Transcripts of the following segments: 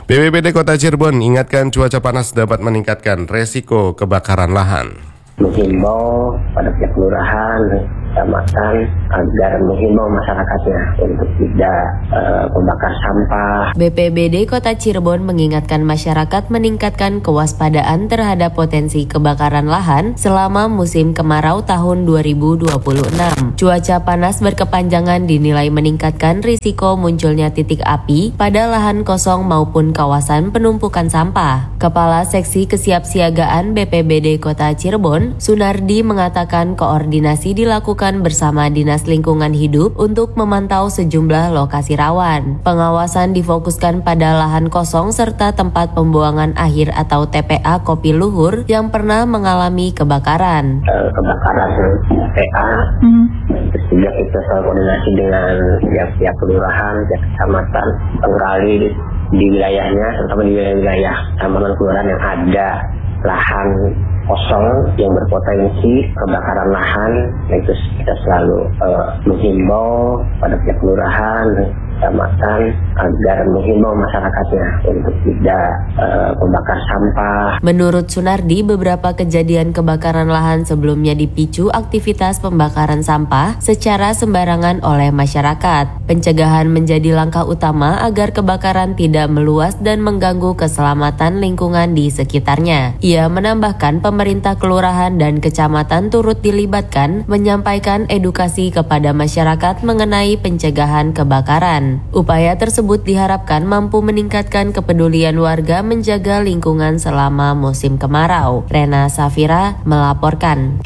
BPBD Kota Cirebon ingatkan cuaca panas dapat meningkatkan resiko kebakaran lahan. Menghimbau pada pihak kelurahan, kecamatan agar menghimbau masyarakatnya untuk tidak membakar sampah. BPBD Kota Cirebon mengingatkan masyarakat meningkatkan kewaspadaan terhadap potensi kebakaran lahan selama musim kemarau tahun 2026. Cuaca panas berkepanjangan dinilai meningkatkan risiko munculnya titik api pada lahan kosong maupun kawasan penumpukan sampah. Kepala Seksi Kesiapsiagaan BPBD Kota Cirebon, Sunardi, mengatakan koordinasi dilakukan bersama Dinas Lingkungan Hidup untuk memantau sejumlah lokasi rawan. Pengawasan difokuskan pada lahan kosong serta tempat pembuangan akhir atau TPA Kopi Luhur yang pernah mengalami kebakaran. Kebakaran TPA, sejak itu selalu koordinasi dengan pihak kelurahan, pihak kecamatan, pengrali di wilayahnya, terutama di wilayah kecamatan kelurahan yang ada lahan kosong yang berpotensi kebakaran lahan. Itu kita selalu menghimbau pada pihak kelurahan, kecamatan agar menghimbau masyarakatnya untuk tidak membakar sampah. Menurut Sunardi, beberapa kejadian kebakaran lahan sebelumnya dipicu aktivitas pembakaran sampah secara sembarangan oleh masyarakat. Pencegahan menjadi langkah utama agar kebakaran tidak meluas dan mengganggu keselamatan lingkungan di sekitarnya. Ia menambahkan pemerintah kelurahan dan kecamatan turut dilibatkan menyampaikan edukasi kepada masyarakat mengenai pencegahan kebakaran. Upaya tersebut diharapkan mampu meningkatkan kepedulian warga menjaga lingkungan selama musim kemarau. Rena Safira melaporkan.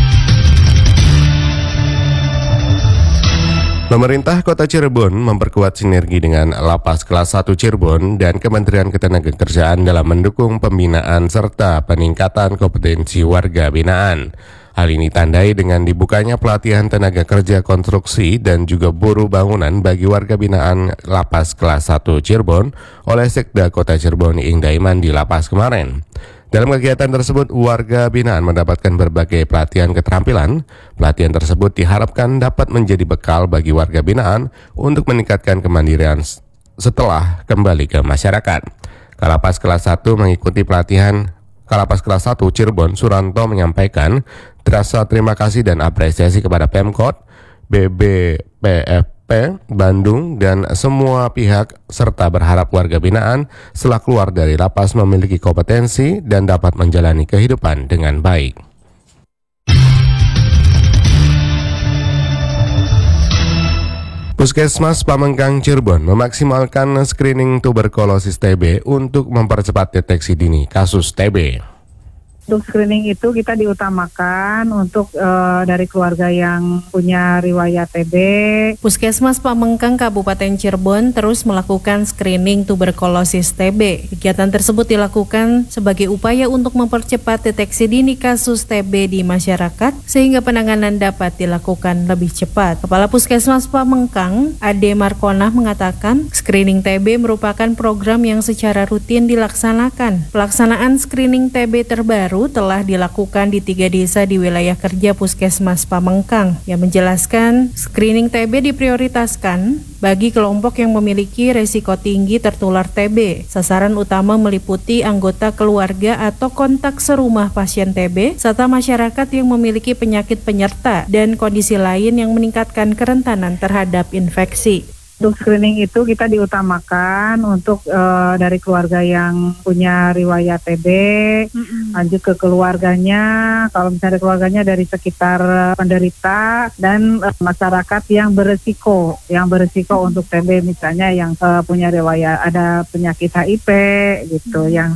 Pemerintah Kota Cirebon memperkuat sinergi dengan Lapas Kelas 1 Cirebon dan Kementerian Ketenagakerjaan dalam mendukung pembinaan serta peningkatan kompetensi warga binaan. Hal ini tandai dengan dibukanya pelatihan tenaga kerja konstruksi dan juga buruh bangunan bagi warga binaan Lapas Kelas 1 Cirebon oleh Sekda Kota Cirebon Iing Daiman di lapas kemarin. Dalam kegiatan tersebut, warga binaan mendapatkan berbagai pelatihan keterampilan. Pelatihan tersebut diharapkan dapat menjadi bekal bagi warga binaan untuk meningkatkan kemandirian setelah kembali ke masyarakat. Kalapas Kelas 1 mengikuti pelatihan Kalapas Kelas 1 Cirebon, Suranto menyampaikan rasa terima kasih dan apresiasi kepada Pemkot, BBPFP Bandung, dan semua pihak, serta berharap warga binaan setelah keluar dari lapas memiliki kompetensi dan dapat menjalani kehidupan dengan baik. Puskesmas Pamengkang Cirebon memaksimalkan screening tuberkulosis TB untuk mempercepat deteksi dini kasus TB. Untuk screening itu kita diutamakan untuk dari keluarga yang punya riwayat TB. Puskesmas Pamengkang Kabupaten Cirebon terus melakukan screening tuberkulosis TB. Kegiatan tersebut dilakukan sebagai upaya untuk mempercepat deteksi dini kasus TB di masyarakat sehingga penanganan dapat dilakukan lebih cepat. Kepala Puskesmas Pamengkang, Ade Markonah, mengatakan screening TB merupakan program yang secara rutin dilaksanakan. Pelaksanaan screening TB terbaru telah dilakukan di 3 desa di wilayah kerja Puskesmas Pamengkang, yang menjelaskan screening TB diprioritaskan bagi kelompok yang memiliki resiko tinggi tertular TB. Sasaran utama meliputi anggota keluarga atau kontak serumah pasien TB, serta masyarakat yang memiliki penyakit penyerta dan kondisi lain yang meningkatkan kerentanan terhadap infeksi. Untuk screening itu kita diutamakan untuk dari keluarga yang punya riwayat TB, lanjut ke keluarganya, kalau misalnya keluarganya dari sekitar penderita, dan masyarakat yang beresiko untuk TB, misalnya yang punya riwayat ada penyakit HIV gitu, yang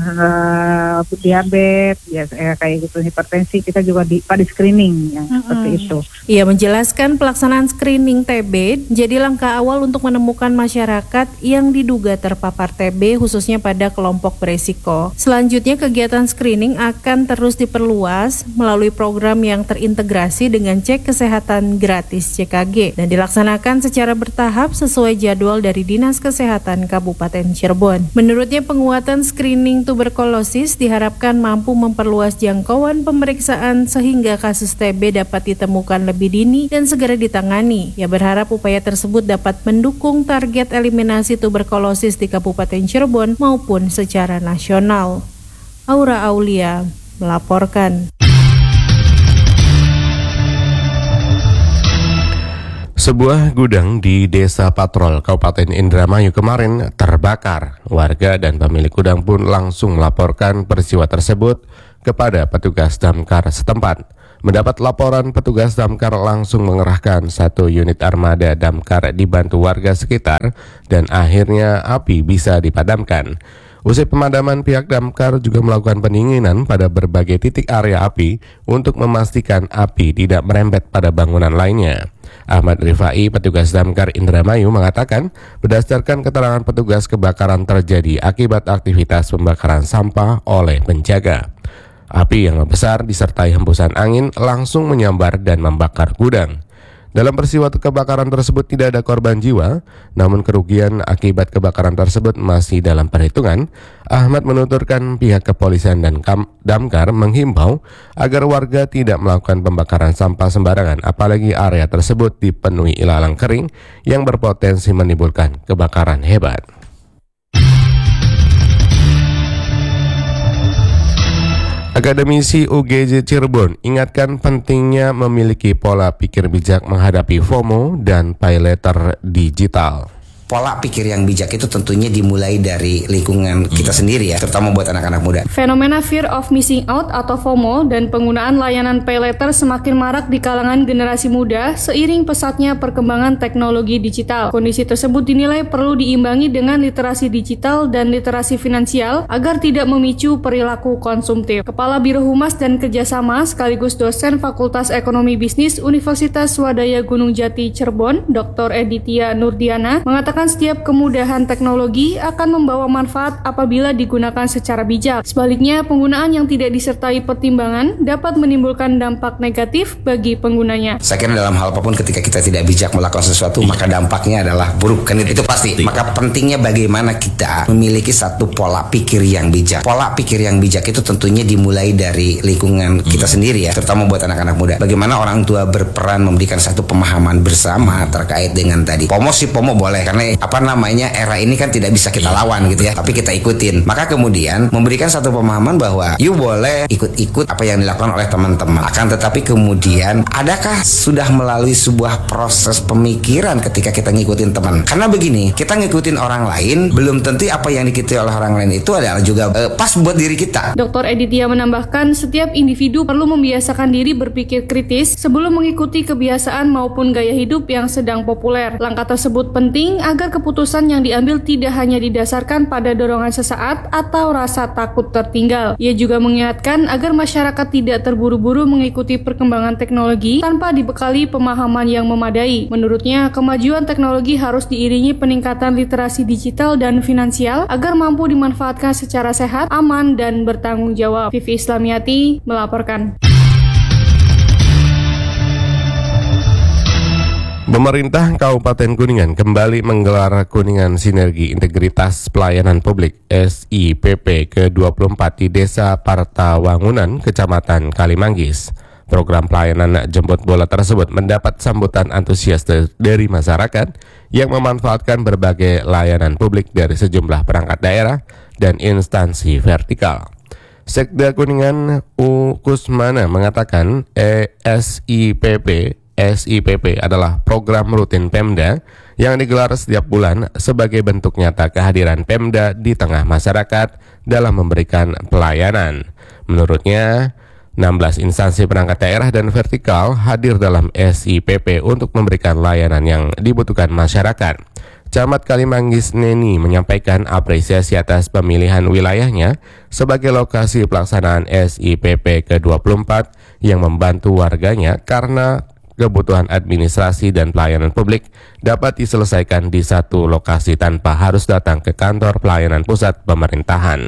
diabetes, ya, kayak gitu, hipertensi, kita juga di screening yang seperti itu. Ia menjelaskan pelaksanaan screening TB jadi langkah awal untuk menemukan masyarakat yang diduga terpapar TB, khususnya pada kelompok beresiko. Selanjutnya, kegiatan screening akan terus diperluas melalui program yang terintegrasi dengan cek kesehatan gratis CKG dan dilaksanakan secara bertahap sesuai jadwal dari Dinas Kesehatan Kabupaten Cirebon. Menurutnya, penguatan screening tuberkulosis diharapkan mampu memperluas jangkauan pemeriksaan sehingga kasus TB dapat ditemukan lebih dini dan segera ditangani. Ia berharap upaya tersebut dapat mendukung mendukung target eliminasi tuberkulosis di Kabupaten Cirebon maupun secara nasional. Aura Aulia melaporkan. Sebuah gudang di Desa Patrol, Kabupaten Indramayu kemarin terbakar. Warga dan pemilik gudang pun langsung melaporkan peristiwa tersebut kepada petugas damkar setempat. Mendapat laporan, petugas damkar langsung mengerahkan 1 unit armada damkar dibantu warga sekitar dan akhirnya api bisa dipadamkan. Usai pemadaman, pihak damkar juga melakukan pendinginan pada berbagai titik area api untuk memastikan api tidak merembet pada bangunan lainnya. Ahmad Rifai, petugas damkar Indramayu mengatakan, berdasarkan keterangan petugas, kebakaran terjadi akibat aktivitas pembakaran sampah oleh penjaga. Api yang membesar disertai hembusan angin langsung menyambar dan membakar gudang. Dalam peristiwa kebakaran tersebut tidak ada korban jiwa, namun kerugian akibat kebakaran tersebut masih dalam perhitungan. Ahmad menuturkan pihak kepolisian dan damkar menghimbau agar warga tidak melakukan pembakaran sampah sembarangan, apalagi area tersebut dipenuhi ilalang kering yang berpotensi menimbulkan kebakaran hebat. Akademisi UGJ Cirebon ingatkan pentingnya memiliki pola pikir bijak menghadapi FOMO dan pay later digital. Pola pikir yang bijak itu tentunya dimulai dari lingkungan kita sendiri ya, terutama buat anak-anak muda. Fenomena fear of missing out atau FOMO dan penggunaan layanan pay later semakin marak di kalangan generasi muda seiring pesatnya perkembangan teknologi digital. Kondisi tersebut dinilai perlu diimbangi dengan literasi digital dan literasi finansial agar tidak memicu perilaku konsumtif. Kepala Biro Humas dan Kerjasama sekaligus dosen Fakultas Ekonomi Bisnis Universitas Swadaya Gunung Jati Cirebon, Dr. Editya Nurdiana, mengatakan setiap kemudahan teknologi akan membawa manfaat apabila digunakan secara bijak. Sebaliknya, penggunaan yang tidak disertai pertimbangan dapat menimbulkan dampak negatif bagi penggunanya. Saya kira dalam hal apapun ketika kita tidak bijak melakukan sesuatu, maka dampaknya adalah buruk. Kan itu pasti. Maka pentingnya bagaimana kita memiliki satu pola pikir yang bijak. Pola pikir yang bijak itu tentunya dimulai dari lingkungan kita sendiri ya, terutama buat anak-anak muda. Bagaimana orang tua berperan memberikan satu pemahaman bersama terkait dengan tadi. FOMO boleh, karena era ini kan tidak bisa kita lawan gitu ya, tapi kita ikutin. Maka kemudian memberikan satu pemahaman bahwa you boleh ikut-ikut apa yang dilakukan oleh teman-teman. Akan tetapi kemudian adakah sudah melalui sebuah proses pemikiran ketika kita ngikutin teman? Karena begini, kita ngikutin orang lain belum tentu apa yang diikuti oleh orang lain itu adalah juga pas buat diri kita. Dr. Editya menambahkan, setiap individu perlu membiasakan diri berpikir kritis sebelum mengikuti kebiasaan maupun gaya hidup yang sedang populer. Langkah tersebut penting agar keputusan yang diambil tidak hanya didasarkan pada dorongan sesaat atau rasa takut tertinggal. Ia juga mengingatkan agar masyarakat tidak terburu-buru mengikuti perkembangan teknologi tanpa dibekali pemahaman yang memadai. Menurutnya, kemajuan teknologi harus diiringi peningkatan literasi digital dan finansial agar mampu dimanfaatkan secara sehat, aman, dan bertanggung jawab. Vivi Islamiati melaporkan. Pemerintah Kabupaten Kuningan kembali menggelar Kuningan Sinergi Integritas Pelayanan Publik SIPP ke-24 di Desa Partawangunan, Kecamatan Kalimanggis. Program pelayanan jemput bola tersebut mendapat sambutan antusias dari masyarakat yang memanfaatkan berbagai layanan publik dari sejumlah perangkat daerah dan instansi vertikal. Sekda Kuningan U. Kusmana mengatakan SIPP adalah program rutin Pemda yang digelar setiap bulan sebagai bentuk nyata kehadiran Pemda di tengah masyarakat dalam memberikan pelayanan. Menurutnya, 16 instansi perangkat daerah dan vertikal hadir dalam SIPP untuk memberikan layanan yang dibutuhkan masyarakat. Camat Kalimanggis Neni menyampaikan apresiasi atas pemilihan wilayahnya sebagai lokasi pelaksanaan SIPP ke-24 yang membantu warganya karena kebutuhan administrasi dan pelayanan publik dapat diselesaikan di satu lokasi tanpa harus datang ke kantor pelayanan pusat pemerintahan.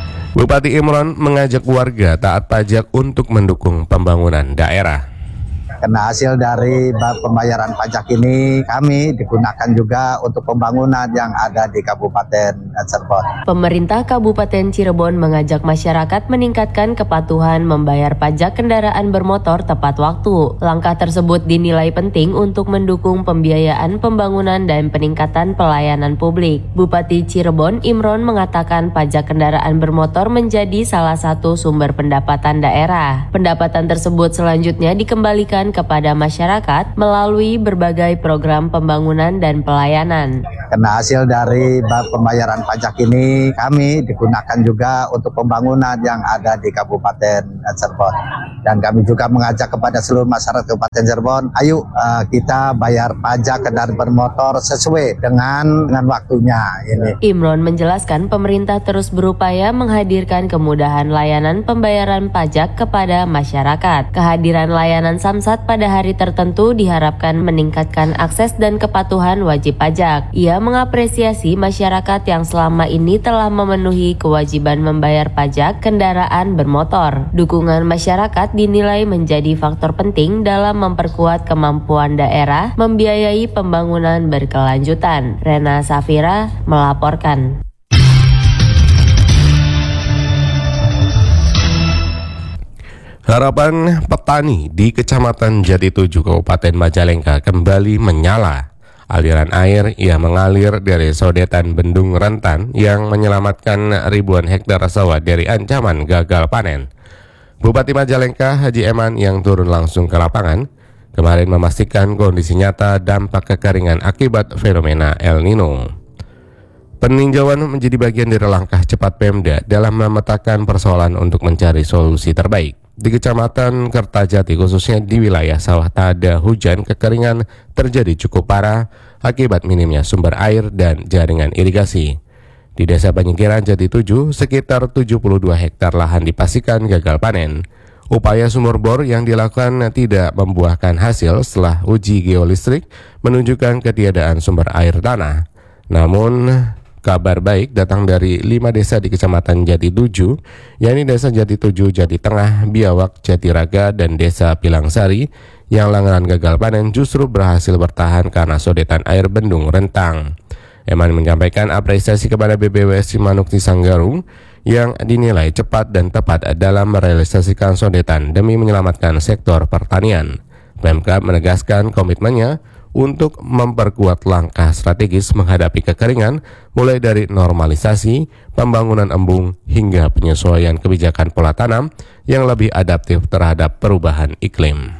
Bupati Imron mengajak warga taat pajak untuk mendukung pembangunan daerah. Karena hasil dari pembayaran pajak ini kami digunakan juga untuk pembangunan yang ada di Kabupaten Cirebon. Pemerintah Kabupaten Cirebon mengajak masyarakat meningkatkan kepatuhan membayar pajak kendaraan bermotor tepat waktu. Langkah tersebut dinilai penting untuk mendukung pembiayaan pembangunan dan peningkatan pelayanan publik. Bupati Cirebon Imron mengatakan pajak kendaraan bermotor menjadi salah satu sumber pendapatan daerah. Pendapatan tersebut selanjutnya dikembalikan kepada masyarakat melalui berbagai program pembangunan dan pelayanan. Karena hasil dari pembayaran pajak ini kami digunakan juga untuk pembangunan yang ada di Kabupaten Cirebon. Dan kami juga mengajak kepada seluruh masyarakat Kabupaten Cirebon, ayo kita bayar pajak kendaraan bermotor sesuai dengan waktunya ini. Imron menjelaskan pemerintah terus berupaya menghadirkan kemudahan layanan pembayaran pajak kepada masyarakat. Kehadiran layanan Samsat pada hari tertentu diharapkan meningkatkan akses dan kepatuhan wajib pajak. Ia mengapresiasi masyarakat yang selama ini telah memenuhi kewajiban membayar pajak kendaraan bermotor. Dukungan masyarakat dinilai menjadi faktor penting dalam memperkuat kemampuan daerah membiayai pembangunan berkelanjutan. Rena Safira melaporkan. Harapan petani di Kecamatan Jatitujuh, Kabupaten Majalengka kembali menyala. Aliran air yang mengalir dari sodetan Bendung Rentan yang menyelamatkan ribuan hektar sawah dari ancaman gagal panen. Bupati Majalengka Haji Eman yang turun langsung ke lapangan kemarin memastikan kondisi nyata dampak kekeringan akibat fenomena El Nino. Peninjauan menjadi bagian dari langkah cepat Pemda dalam memetakan persoalan untuk mencari solusi terbaik. Di Kecamatan Kertajati khususnya di wilayah sawah tak ada hujan, kekeringan terjadi cukup parah akibat minimnya sumber air dan jaringan irigasi. Di Desa Banyikiran Jatitujuh, sekitar 72 hektar lahan dipastikan gagal panen. Upaya sumur bor yang dilakukan tidak membuahkan hasil setelah uji geolistrik menunjukkan ketiadaan sumber air tanah. Namun, kabar baik datang dari 5 desa di Kecamatan Jatitujuh, yakni Desa Jatitujuh, Jati Tengah, Biawak, Jatiraga, dan Desa Pilangsari, yang langganan gagal panen justru berhasil bertahan karena sodetan air Bendung Rentang. Eman menyampaikan apresiasi kepada BBWS Cimanuk Cisanggarung yang dinilai cepat dan tepat dalam merealisasikan sodetan demi menyelamatkan sektor pertanian. Pemkab menegaskan komitmennya untuk memperkuat langkah strategis menghadapi kekeringan, mulai dari normalisasi, pembangunan embung, hingga penyesuaian kebijakan pola tanam yang lebih adaptif terhadap perubahan iklim.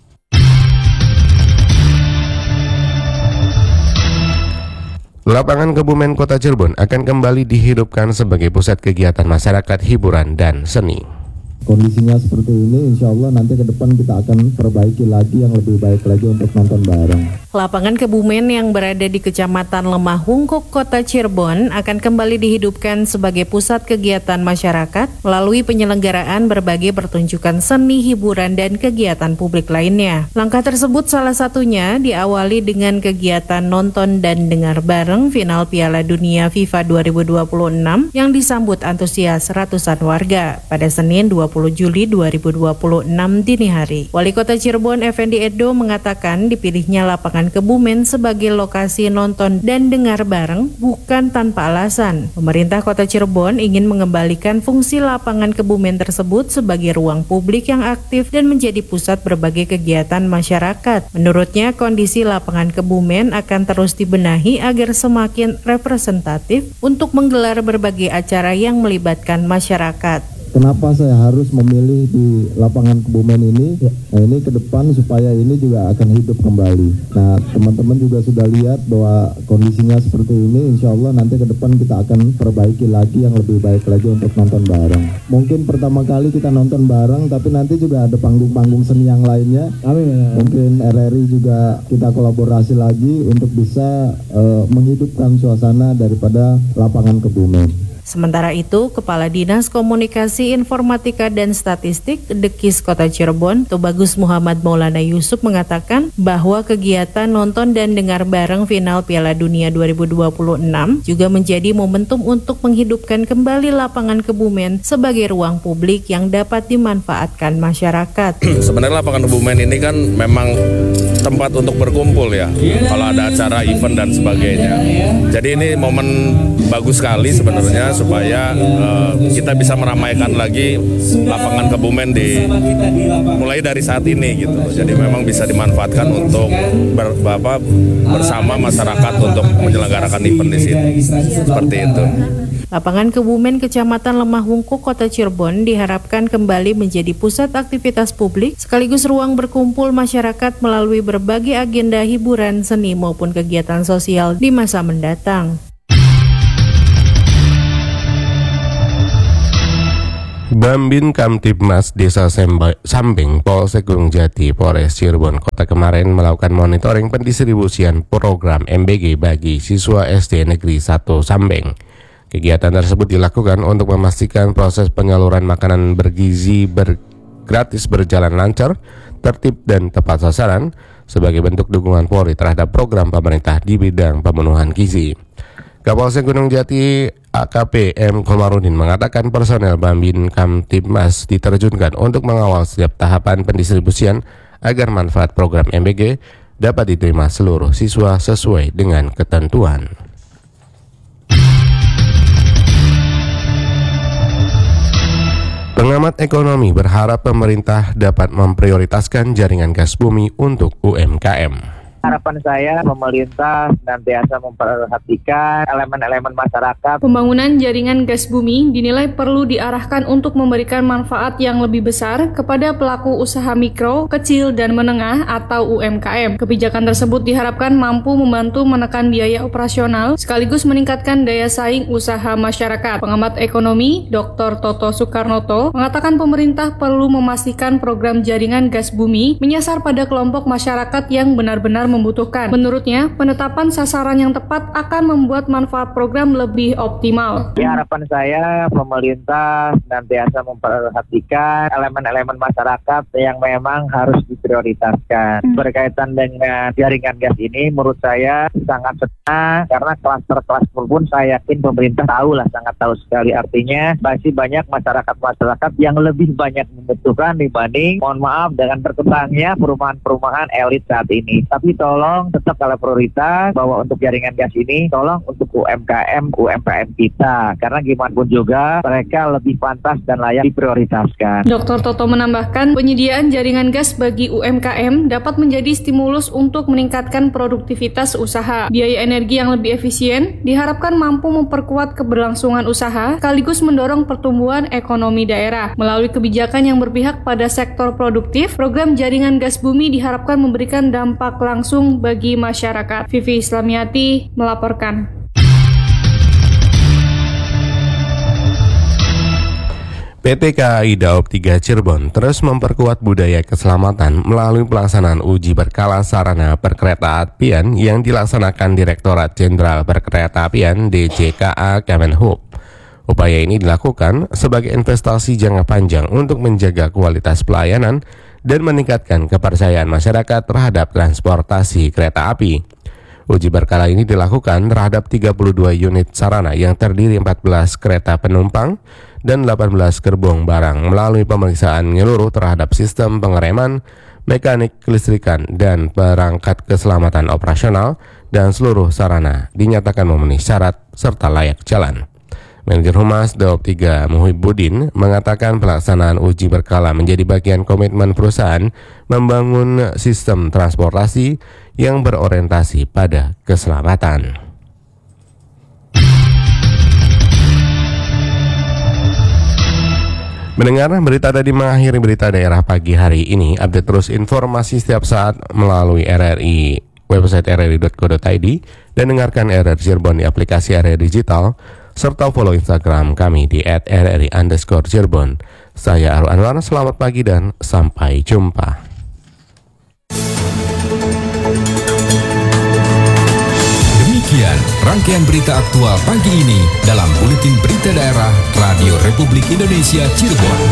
Lapangan Kebumen Kota Cirebon akan kembali dihidupkan sebagai pusat kegiatan masyarakat, hiburan, dan seni. Kondisinya seperti ini, insya Allah nanti ke depan kita akan perbaiki lagi yang lebih baik lagi untuk nonton bareng. Lapangan Kebumen yang berada di Kecamatan Lemah Hungkuk, Kota Cirebon akan kembali dihidupkan sebagai pusat kegiatan masyarakat melalui penyelenggaraan berbagai pertunjukan seni, hiburan, dan kegiatan publik lainnya. Langkah tersebut salah satunya diawali dengan kegiatan nonton dan dengar bareng final Piala Dunia FIFA 2026 yang disambut antusias ratusan warga pada Senin 20 Juli 2026 dini hari. Wali Kota Cirebon Effendi Edo mengatakan dipilihnya lapangan Kebumen sebagai lokasi nonton dan dengar bareng bukan tanpa alasan. Pemerintah Kota Cirebon ingin mengembalikan fungsi lapangan Kebumen tersebut sebagai ruang publik yang aktif dan menjadi pusat berbagai kegiatan masyarakat. Menurutnya, kondisi lapangan Kebumen akan terus dibenahi agar semakin representatif untuk menggelar berbagai acara yang melibatkan masyarakat. Kenapa saya harus memilih di lapangan Kebumen ini? Nah, ini ke depan supaya ini juga akan hidup kembali. Nah, teman-teman juga sudah lihat bahwa kondisinya seperti ini, insya Allah nanti ke depan kita akan perbaiki lagi yang lebih baik lagi untuk nonton bareng. Mungkin pertama kali kita nonton bareng, tapi nanti juga ada panggung-panggung seni yang lainnya. Amin. Mungkin RRI juga kita kolaborasi lagi untuk bisa menghidupkan suasana daripada lapangan Kebumen. Sementara itu, Kepala Dinas Komunikasi Informatika dan Statistik Dekis Kota Cirebon, Tubagus Muhammad Maulana Yusuf mengatakan bahwa kegiatan nonton dan dengar bareng final Piala Dunia 2026 juga menjadi momentum untuk menghidupkan kembali lapangan Kebumen sebagai ruang publik yang dapat dimanfaatkan masyarakat. Sebenarnya lapangan Kebumen ini kan memang tempat untuk berkumpul ya, kalau ada acara event dan sebagainya. Jadi ini momen bagus sekali sebenarnya supaya kita bisa meramaikan lagi lapangan Kebumen mulai dari saat ini gitu. Jadi memang bisa dimanfaatkan untuk bersama masyarakat untuk menyelenggarakan event di sini. Seperti itu. Lapangan Kebumen Kecamatan Lemah Wungkuk Kota Cirebon diharapkan kembali menjadi pusat aktivitas publik sekaligus ruang berkumpul masyarakat melalui berbagai agenda hiburan, seni maupun kegiatan sosial di masa mendatang. Bambin Kamtibmas Desa Sambeng, Polsek Gunung Jati, Polres Cirebon Kota kemarin melakukan monitoring pendistribusian program MBG bagi siswa SD Negeri 1 Sambeng. Kegiatan tersebut dilakukan untuk memastikan proses penyaluran makanan bergizi gratis berjalan lancar, tertib dan tepat sasaran sebagai bentuk dukungan Polri terhadap program pemerintah di bidang pemenuhan gizi. Kapolsek Gunung Jati AKP M. Komarudin mengatakan personel Bambin Kamtibmas diterjunkan untuk mengawal setiap tahapan pendistribusian agar manfaat program MBG dapat diterima seluruh siswa sesuai dengan ketentuan. Pengamat ekonomi berharap pemerintah dapat memprioritaskan jaringan gas bumi untuk UMKM. Harapan saya pemerintah senantiasa memperhatikan elemen-elemen masyarakat. Pembangunan jaringan gas bumi dinilai perlu diarahkan untuk memberikan manfaat yang lebih besar kepada pelaku usaha mikro, kecil, dan menengah atau UMKM. Kebijakan tersebut diharapkan mampu membantu menekan biaya operasional sekaligus meningkatkan daya saing usaha masyarakat. Pengamat ekonomi Dr. Toto Soekarnoto mengatakan pemerintah perlu memastikan program jaringan gas bumi menyasar pada kelompok masyarakat yang benar-benar membutuhkan. Menurutnya, penetapan sasaran yang tepat akan membuat manfaat program lebih optimal. Ya, harapan saya pemerintah senantiasa memperhatikan elemen-elemen masyarakat yang memang harus diprioritaskan. Berkaitan dengan jaringan gas ini, menurut saya sangat senang karena klaster-klaster pun saya yakin pemerintah sangat tahu sekali. Artinya masih banyak masyarakat-masyarakat yang lebih banyak membutuhkan dibanding, mohon maaf, dengan berkembangnya perumahan-perumahan elit saat ini. Tapi tolong tetap kalau prioritas bahwa untuk jaringan gas ini tolong untuk UMKM kita, karena gimana pun juga mereka lebih pantas dan layak diprioritaskan. Dr. Toto menambahkan penyediaan jaringan gas bagi UMKM dapat menjadi stimulus untuk meningkatkan produktivitas usaha. Biaya energi yang lebih efisien diharapkan mampu memperkuat keberlangsungan usaha sekaligus mendorong pertumbuhan ekonomi daerah. Melalui kebijakan yang berpihak pada sektor produktif, program jaringan gas bumi diharapkan memberikan dampak langsung bagi masyarakat. Vivi Islamiati melaporkan. PT KAI Daop 3 Cirebon terus memperkuat budaya keselamatan melalui pelaksanaan uji berkala sarana perkeretaapian yang dilaksanakan Direktorat Jenderal Perkeretaapian DJKA Kemenhub. Upaya ini dilakukan sebagai investasi jangka panjang untuk menjaga kualitas pelayanan dan meningkatkan kepercayaan masyarakat terhadap transportasi kereta api. Uji berkala ini dilakukan terhadap 32 unit sarana yang terdiri 14 kereta penumpang dan 18 gerbong barang melalui pemeriksaan menyeluruh terhadap sistem pengereman, mekanik kelistrikan, dan perangkat keselamatan operasional, dan seluruh sarana dinyatakan memenuhi syarat serta layak jalan. Manajer Humas Daop 3 Muhibbuddin mengatakan pelaksanaan uji berkala menjadi bagian komitmen perusahaan membangun sistem transportasi yang berorientasi pada keselamatan. Mendengar berita tadi mengakhiri berita daerah pagi hari ini. Update terus informasi setiap saat melalui RRI, website rri.co.id, dan dengarkan RRI Cirebon di aplikasi RRI Digital, serta follow Instagram kami di @rri_Cirebon. Saya Arul Anwar, selamat pagi dan sampai jumpa. Demikian rangkaian berita aktual pagi ini dalam Buletin Berita Daerah Radio Republik Indonesia Cirebon.